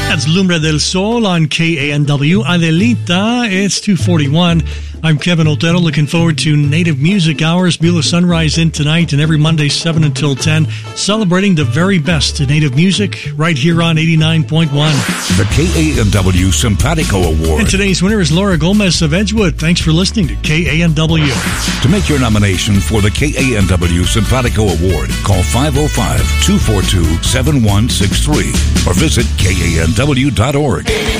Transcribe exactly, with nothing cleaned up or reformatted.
That's Lumbre del Sol on K A N W. Adelita, it's two forty-one. I'm Kevin Otero, looking forward to Native Music Hours. Beulah Sunrise in tonight and every Monday, seven until ten, celebrating the very best in Native music right here on eighty-nine point one. The K A N W Simpatico Award. And today's winner is Laura Gomez of Edgewood. Thanks for listening to K A N W. To make your nomination for the K A N W Simpatico Award, call five oh five, two four two, seven one six three or visit K A N W dot org.